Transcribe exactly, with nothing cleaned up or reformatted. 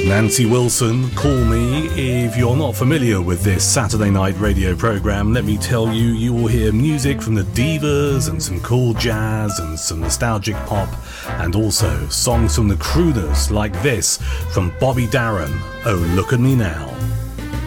Nancy Wilson, Call Me. If you're not familiar with this Saturday night radio program, let me tell you, you will hear music from the Divas and some cool jazz and some nostalgic pop, and also songs from the crooners like this from Bobby Darin, Oh Look at Me Now.